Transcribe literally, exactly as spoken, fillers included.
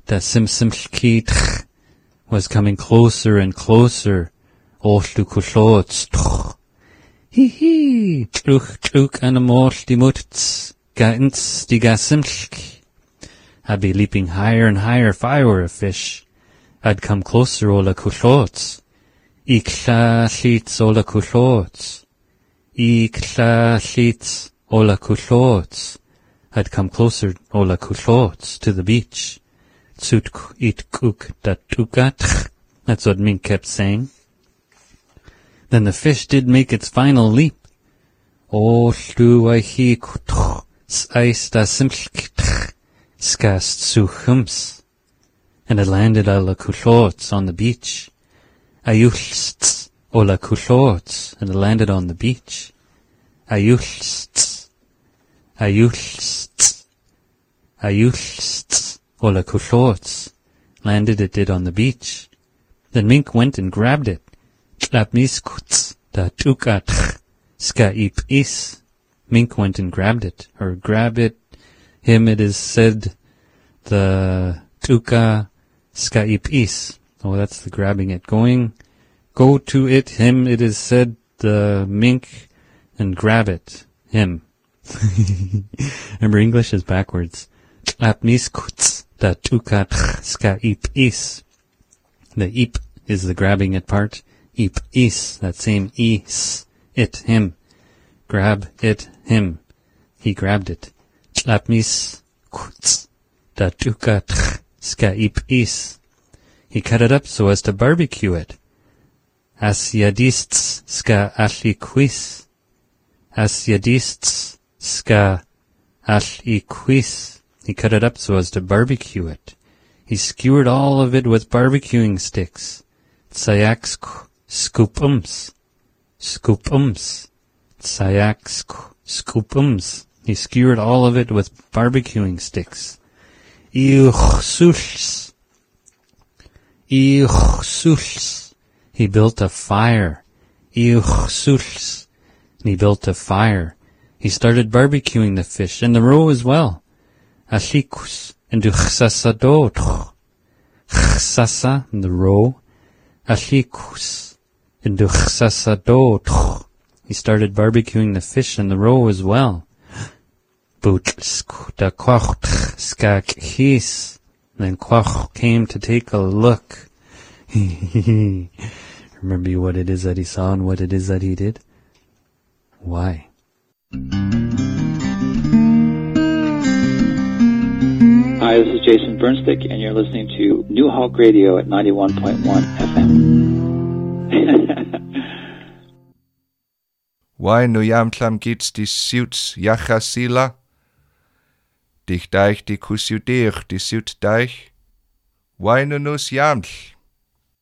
the simsimlki was coming closer and closer. Oshlu kushots. Hee hee. Tluk tluk animal dimuts. Gains die gasimlk. I'd be leaping higher and higher if I were a fish. I'd come closer, ola kushots. Ikla sheets, ola kushots. Ikla sheets, ola kushots. I'd come closer, ola kushots, to the beach. Tsutk it kuk dat tukat. That's what Mink kept saying. Then the fish did make its final leap. O shlu I he kutch. Ice da simplk skast suchums, and it landed a la kushots on the beach. Ayuhlsts o la kushots, and it landed on the beach. Ayuhlsts, ayuhlsts, ayuhlsts o la kushots, landed it did on the beach. Then Mink went and grabbed it. Tlapmiskuts da tukat ska ip is. Mink went and grabbed it, or grab it. Him it is said, the tuka skaip is. Oh, that's the grabbing it. Going, go to it, him it is said, the mink, and grab it, him. Remember, English is backwards. Tlapmiskuts da tuka skaip is. The ip is the grabbing it part. Ip is, that same is, it, him. Grab it, him. He grabbed it. Tlapmis kuts da tuka ska ip is. He cut it up so as to barbecue it. Asyadists ska ashliquis. Asyadists ska ashliquis. He cut it up so as to barbecue it. He skewered all of it with barbecuing sticks. Tsayaks scoopums. Scoopums. Tsayaks scoopums. He skewered all of it with barbecuing sticks. Iuchsuls. Iuchsuls. He built a fire. Iuchsuls. He built a fire. He started barbecuing the fish and the roe as well. Ashikus. And du chsasadot. Chsasa, the roe. Ashikus. And du chsasadot. He started barbecuing the fish and the roe as well. Bootsk da quach skak his. Then Quach came to take a look. Remember what it is that he saw and what it is that he did? Why? Hi, this is Jason Bernstick, and you're listening to New Hulk Radio at ninety-one point one F M. Why no yamtlam gits die suits yachasila? Dich deich die kusudeich die suit deich? Why no nos yamtl?